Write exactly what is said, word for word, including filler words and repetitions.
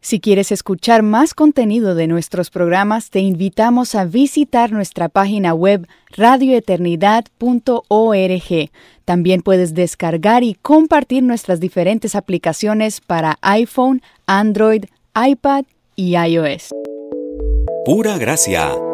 Si quieres escuchar más contenido de nuestros programas, te invitamos a visitar nuestra página web radio eternidad punto org. También puedes descargar y compartir nuestras diferentes aplicaciones para iPhone, Android, iPad y iOS. Pura Gracia.